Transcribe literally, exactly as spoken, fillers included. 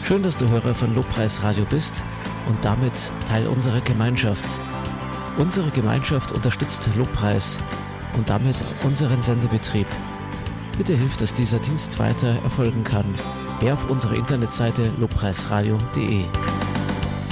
Schön, dass du Hörer von Lobpreisradio bist und damit Teil unserer Gemeinschaft. Unsere Gemeinschaft unterstützt Lobpreis und damit unseren Sendebetrieb. Bitte hilf, dass dieser Dienst weiter erfolgen kann. Geh auf unsere Internetseite lobpreisradio punkt de.